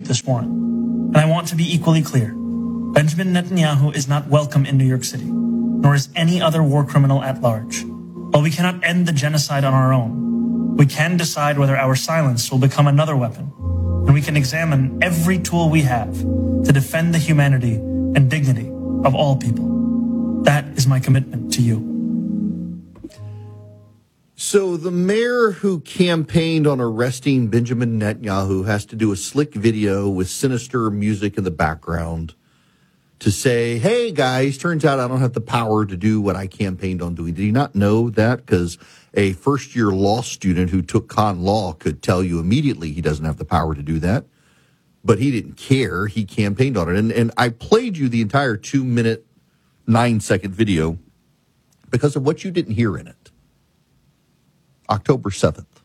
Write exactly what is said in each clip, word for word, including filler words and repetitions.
this warrant. And I want to be equally clear. Benjamin Netanyahu is not welcome in New York City, nor is any other war criminal at large. While we cannot end the genocide on our own, we can decide whether our silence will become another weapon, and we can examine every tool we have to defend the humanity and dignity of all people. That is my commitment to you. So the mayor who campaigned on arresting Benjamin Netanyahu has to do a slick video with sinister music in the background to say, hey, guys, turns out I don't have the power to do what I campaigned on doing. Did he not know that? Because a first-year law student who took con law could tell you immediately he doesn't have the power to do that. But he didn't care. He campaigned on it. And, and I played you the entire two-minute, nine-second video because of what you didn't hear in it. October seventh.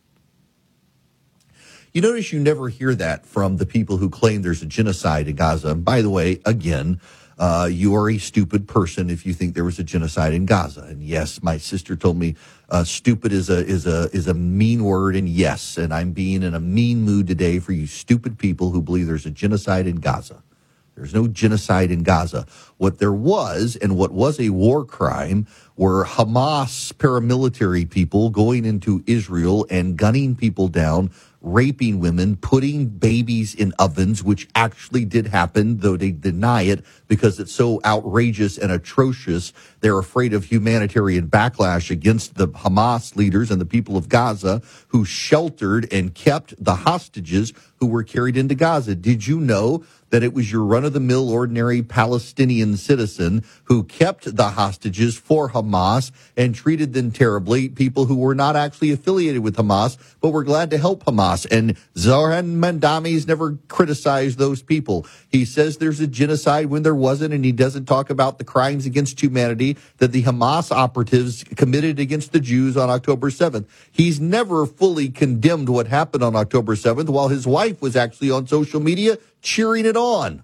You notice you never hear that from the people who claim there's a genocide in Gaza. And by the way, again, uh, you are a stupid person if you think there was a genocide in Gaza. And yes, my sister told me uh, stupid is a is a is a mean word. And yes, and I'm being in a mean mood today for you stupid people who believe there's a genocide in Gaza. There's no genocide in Gaza. What there was, and what was a war crime, were Hamas paramilitary people going into Israel and gunning people down, raping women, putting babies in ovens, which actually did happen, though they deny it because it's so outrageous and atrocious. They're afraid of humanitarian backlash against the Hamas leaders and the people of Gaza who sheltered and kept the hostages who were carried into Gaza. Did you know that it was your run-of-the-mill ordinary Palestinian citizen who kept the hostages for Hamas and treated them terribly, people who were not actually affiliated with Hamas, but were glad to help Hamas? And Zoran Mandami's never criticized those people. He says there's a genocide when there wasn't, and he doesn't talk about the crimes against humanity that the Hamas operatives committed against the Jews on October seventh. He's never fully condemned what happened on October seventh, while his wife was actually on social media cheering it on.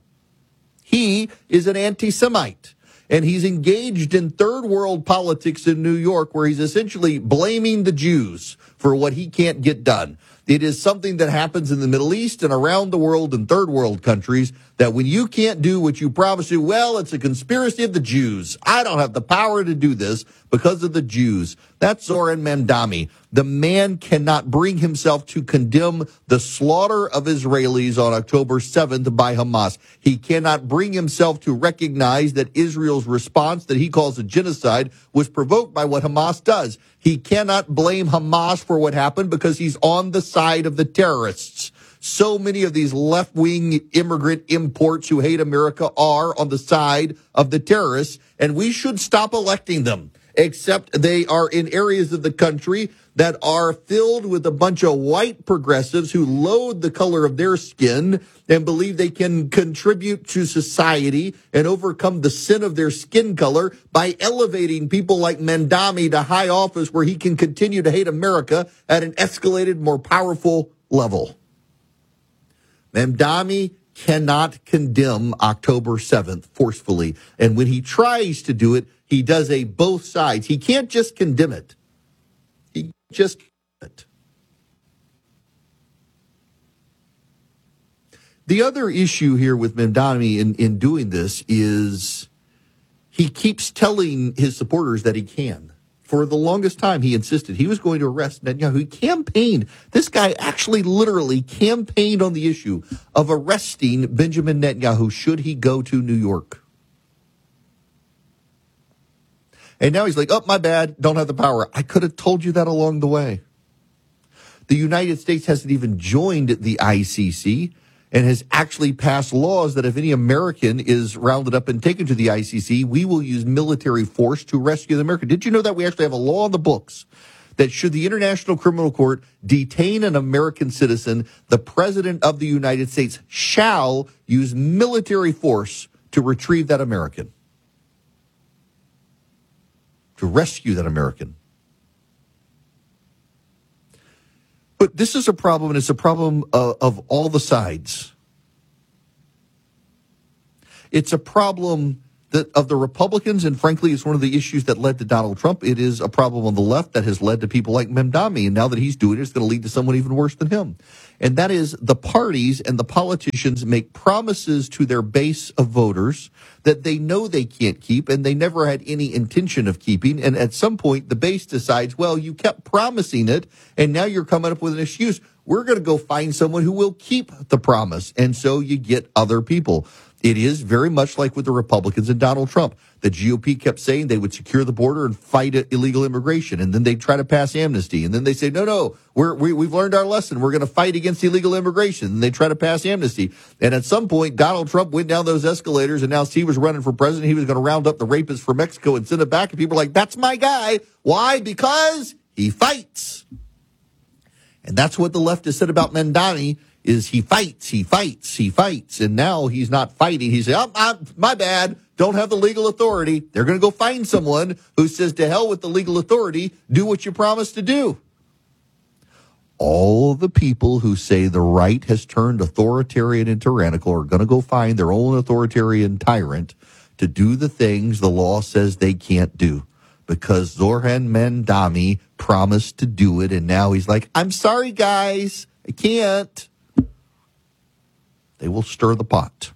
He is an anti-Semite, and he's engaged in third world politics in New York, where he's essentially blaming the Jews for what he can't get done. It is something that happens in the Middle East and around the world in third world countries, that when you can't do what you promise to, well, it's a conspiracy of the Jews. I don't have the power to do this because of the Jews. That's Zoran Mandami. The man cannot bring himself to condemn the slaughter of Israelis on October seventh by Hamas. He cannot bring himself to recognize that Israel's response that he calls a genocide was provoked by what Hamas does. He cannot blame Hamas for what happened because he's on the side of the terrorists. So many of these left-wing immigrant imports who hate America are on the side of the terrorists, and we should stop electing them, except they are in areas of the country that are filled with a bunch of white progressives who loathe the color of their skin and believe they can contribute to society and overcome the sin of their skin color by elevating people like Mandami to high office where he can continue to hate America at an escalated, more powerful level. Mandami cannot condemn October seventh forcefully. And when he tries to do it, he does a both sides. He can't just condemn it. He just it. The other issue here with Mandami in, in doing this is he keeps telling his supporters that he can. For the longest time, he insisted he was going to arrest Netanyahu. He campaigned. This guy actually literally campaigned on the issue of arresting Benjamin Netanyahu should he go to New York. And now he's like, oh, my bad, don't have the power. I could have told you that along the way. The United States hasn't even joined the I C C and has actually passed laws that if any American is rounded up and taken to the I C C, we will use military force to rescue the American. Did you know that we actually have a law on the books that should the International Criminal Court detain an American citizen, the President of the United States shall use military force to retrieve that American, to rescue that American. But this is a problem, and it's a problem uh, of all the sides. It's a problem that of the Republicans, and frankly, it's one of the issues that led to Donald Trump. It is a problem on the left that has led to people like Mamdani, and now that he's doing it, it's going to lead to someone even worse than him. And that is the parties and the politicians make promises to their base of voters that they know they can't keep, and they never had any intention of keeping. And at some point, the base decides, well, you kept promising it, and now you're coming up with an excuse. We're going to go find someone who will keep the promise. And so you get other people. It is very much like with the Republicans and Donald Trump. The G O P kept saying they would secure the border and fight illegal immigration, and then they'd try to pass amnesty. And then they say, no, no, we're, we, we've learned our lesson. We're going to fight against illegal immigration. And they try to pass amnesty. And at some point, Donald Trump went down those escalators, and announced he was running for president. He was going to round up the rapists from Mexico and send it back. And people are like, that's my guy. Why? Because he fights. And that's what the left has said about Mamdani. Is he fights, he fights, he fights, and now he's not fighting. He's saying, oh, I'm, my bad, don't have the legal authority. They're going to go find someone who says, to hell with the legal authority, do what you promised to do. All the people who say the right has turned authoritarian and tyrannical are going to go find their own authoritarian tyrant to do the things the law says they can't do. Because Zoran Mamdani promised to do it, and now he's like, I'm sorry, guys, I can't. They will stir the pot.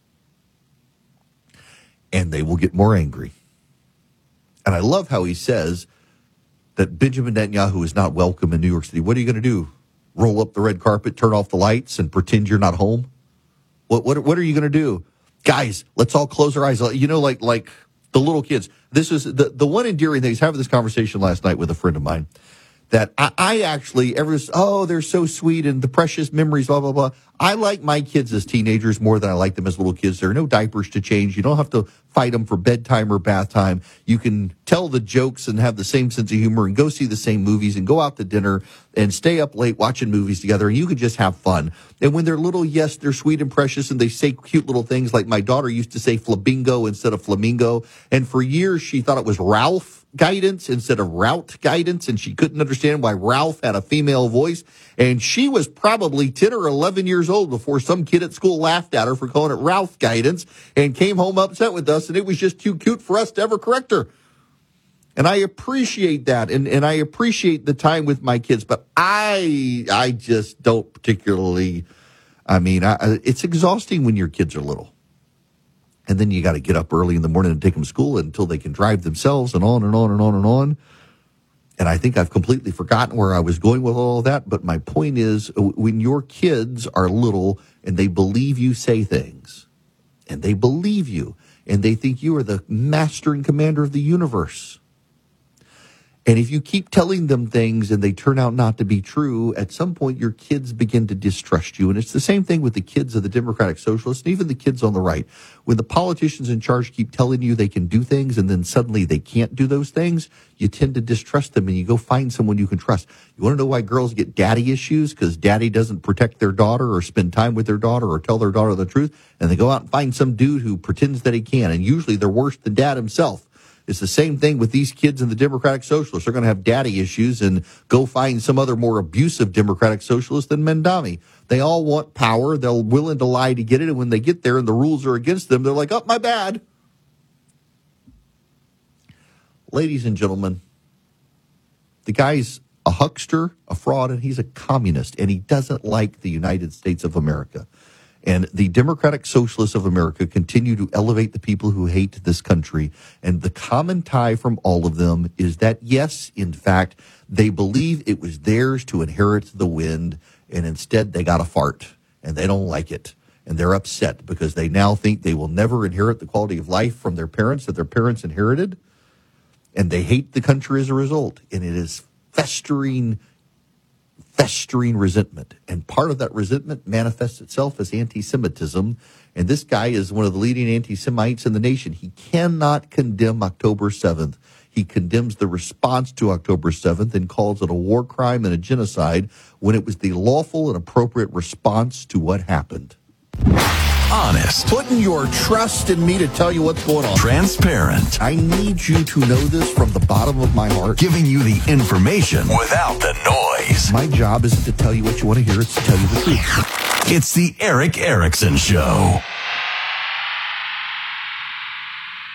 And they will get more angry. And I love how he says that Benjamin Netanyahu is not welcome in New York City. What are you going to do? Roll up the red carpet, turn off the lights, and pretend you're not home? What what what are you going to do? Guys, let's all close our eyes. You know, like like the little kids. This is the, the one endearing thing. I was having this conversation last night with a friend of mine. That I, I actually, ever, oh, they're so sweet and the precious memories, blah, blah, blah. I like my kids as teenagers more than I like them as little kids. There are no diapers to change. You don't have to fight them for bedtime or bath time. You can tell the jokes and have the same sense of humor and go see the same movies and go out to dinner and stay up late watching movies together, and you can just have fun. And when they're little, yes, they're sweet and precious, and they say cute little things like my daughter used to say flamingo instead of flamingo. And for years, she thought it was Ralph guidance instead of route guidance, and she couldn't understand why Ralph had a female voice. And she was probably ten or eleven years old before some kid at school laughed at her for calling it Ralph guidance and came home upset with us, and it was just too cute for us to ever correct her. And I appreciate that, and, and I appreciate the time with my kids, but I I just don't particularly, I mean, I, it's exhausting when your kids are little. And then you got to get up early in the morning and take them to school until they can drive themselves, and on and on and on and on. And I think I've completely forgotten where I was going with all of that. But my point is, when your kids are little and they believe you say things, and they believe you, and they think you are the master and commander of the universe, and if you keep telling them things and they turn out not to be true, at some point your kids begin to distrust you. And it's the same thing with the kids of the Democratic Socialists and even the kids on the right. When the politicians in charge keep telling you they can do things and then suddenly they can't do those things, you tend to distrust them and you go find someone you can trust. You want to know why girls get daddy issues? Because daddy doesn't protect their daughter or spend time with their daughter or tell their daughter the truth. And they go out and find some dude who pretends that he can. And usually they're worse than dad himself. It's the same thing with these kids in the Democratic Socialists. They're going to have daddy issues and go find some other more abusive Democratic Socialist than Mamdani. They all want power. They're willing to lie to get it. And when they get there and the rules are against them, they're like, oh, my bad. Ladies and gentlemen, the guy's a huckster, a fraud, and he's a communist. And he doesn't like the United States of America. And the Democratic Socialists of America continue to elevate the people who hate this country. And the common tie from all of them is that, yes, in fact, they believe it was theirs to inherit the wind, and instead they got a fart, and they don't like it. And they're upset because they now think they will never inherit the quality of life from their parents that their parents inherited. And they hate the country as a result. And it is festering festering resentment. And part of that resentment manifests itself as anti-Semitism. And this guy is one of the leading anti-Semites in the nation. He cannot condemn October seventh. He condemns the response to October seventh and calls it a war crime and a genocide when it was the lawful and appropriate response to what happened. Honest. Putting your trust in me to tell you what's going on. Transparent. I need you to know this from the bottom of my heart. Giving you the information without the noise. My job isn't to tell you what you want to hear, it's to tell you the truth. It's the Erick Erickson Show.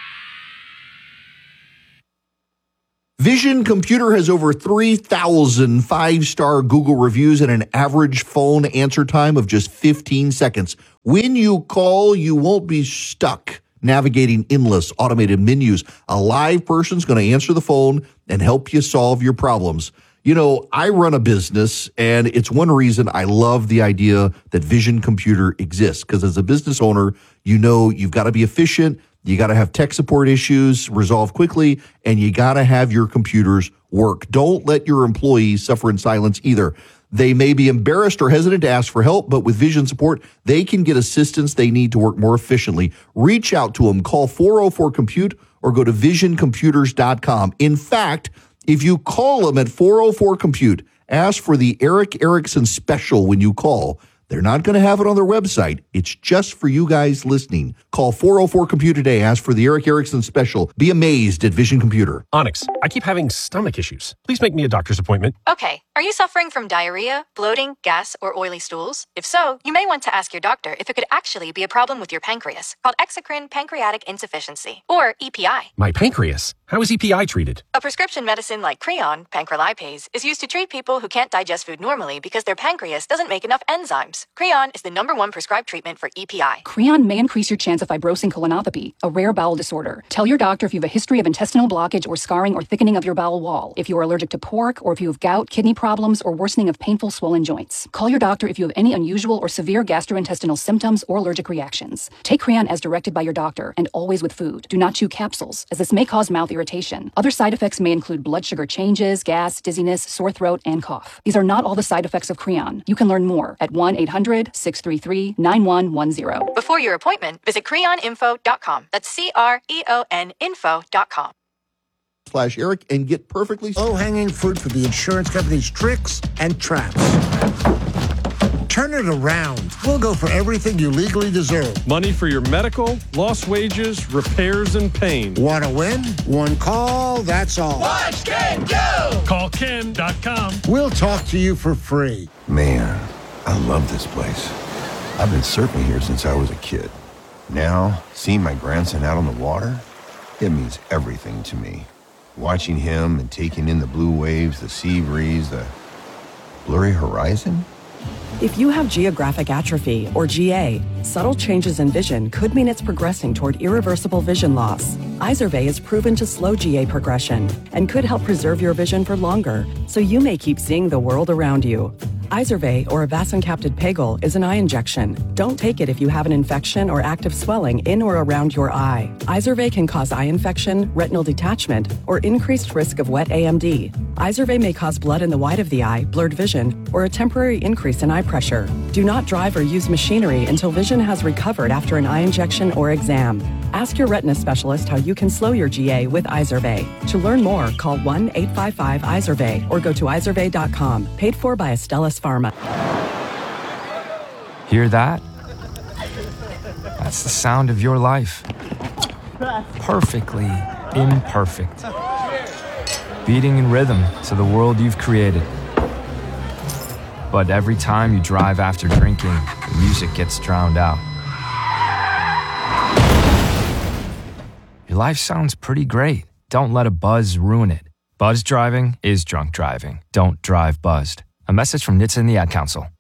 Vision Computer has over three thousand five-star Google reviews and an average phone answer time of just fifteen seconds. When you call, you won't be stuck navigating endless automated menus. A live person's going to answer the phone and help you solve your problems. You know, I run a business, and it's one reason I love the idea that Vision Computer exists, because as a business owner, you know you've got to be efficient, you got to have tech support issues resolved quickly, and you got to have your computers work. Don't let your employees suffer in silence either. They may be embarrassed or hesitant to ask for help, but with Vision support, they can get assistance they need to work more efficiently. Reach out to them. Call four oh four compute or go to vision computers dot com. In fact, if you call them at four oh four compute, ask for the Eric Erickson special when you call. They're not going to have it on their website. It's just for you guys listening. Call four oh four compute today. Ask for the Eric Erickson special. Be amazed at Vision Computer. Onyx, I keep having stomach issues. Please make me a doctor's appointment. Okay. Are you suffering from diarrhea, bloating, gas, or oily stools? If so, you may want to ask your doctor if it could actually be a problem with your pancreas, called exocrine pancreatic insufficiency, or E P I. My pancreas? How is E P I treated? A prescription medicine like Creon, pancrelipase, is used to treat people who can't digest food normally because their pancreas doesn't make enough enzymes. Creon is the number one prescribed treatment for E P I. Creon may increase your chance of fibrosing colonopathy, a rare bowel disorder. Tell your doctor if you have a history of intestinal blockage or scarring or thickening of your bowel wall, if you are allergic to pork, or if you have gout, kidney problems, or worsening of painful swollen joints. Call your doctor if you have any unusual or severe gastrointestinal symptoms or allergic reactions. Take Creon as directed by your doctor, and always with food. Do not chew capsules, as this may cause mouth irritation. Other side effects may include blood sugar changes, gas, dizziness, sore throat, and cough. These are not all the side effects of Creon. You can learn more at one eight hundred six three three nine one one zero. Before your appointment, visit creon info dot com. That's C R E O N info dot com. Slash Eric and get perfectly low-hanging fruit for the insurance company's tricks and traps. Turn it around. We'll go for everything you legally deserve. Money for your medical, lost wages, repairs, and pain. Want to win? One call, that's all. Watch Ken go! Call ken dot com. We'll talk to you for free. Man, I love this place. I've been surfing here since I was a kid. Now, seeing my grandson out on the water, it means everything to me. Watching him and taking in the blue waves, the sea breeze, the blurry horizon. If you have geographic atrophy, or G A, subtle changes in vision could mean it's progressing toward irreversible vision loss. Izervay is proven to slow G A progression and could help preserve your vision for longer, so you may keep seeing the world around you. Izervay, or avacincaptad pegol, is an eye injection. Don't take it if you have an infection or active swelling in or around your eye. Izervay can cause eye infection, retinal detachment, or increased risk of wet A M D. Izervay may cause blood in the white of the eye, blurred vision, or a temporary increase in eye pressure. Do not drive or use machinery until vision has recovered after an eye injection or exam. Ask your retina specialist how you can slow your G A with Izervay. To learn more, call one eight five five Izervay or go to izervay dot com. Paid for by Astellas Pharma. Hear that? That's the sound of your life. Perfectly imperfect. Beating in rhythm to the world you've created. But every time you drive after drinking, the music gets drowned out. Your life sounds pretty great. Don't let a buzz ruin it. Buzz driving is drunk driving. Don't drive buzzed. A message from N H T S A and the Ad Council.